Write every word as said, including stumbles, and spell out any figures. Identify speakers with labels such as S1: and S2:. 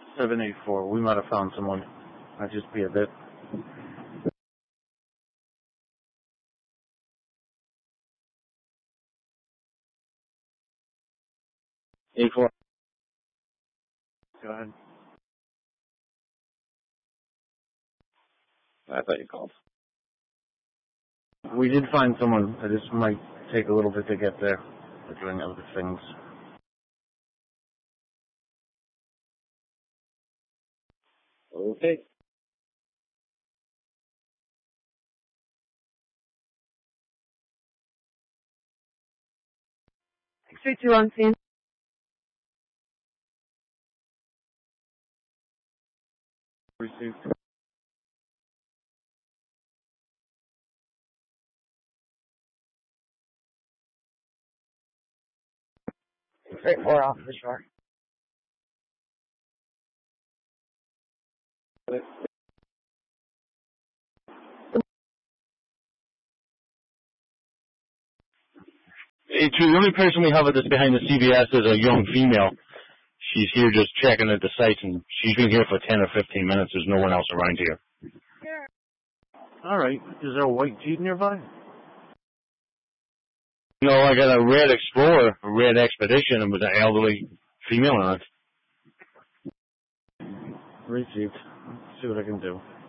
S1: seven eight four. We might have found someone. Might just be a bit. eight four. Go ahead.
S2: I thought you called.
S1: We did find someone. This might take a little bit to get there. We're doing other things.
S2: Okay.
S3: six three two on scene.
S1: Received.
S3: six eight four off the shore.
S4: Hey, true. The only person we have that's behind the C V S is a young female. She's here just checking at the sites, and she's been here for ten or fifteen minutes. There's no one else around here.
S1: All right. Is there a white Jeep nearby?
S4: No, I got a red Explorer, a red Expedition, and with an elderly female on it.
S1: Received. Let's see what I can do.